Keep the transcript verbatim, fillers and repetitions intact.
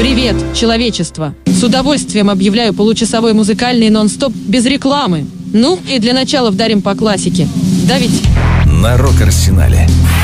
Привет, человечество! С удовольствием объявляю получасовой музыкальный нон-стоп без рекламы. Ну, и для начала вдарим по классике. Да ведь? На Рок-Арсенале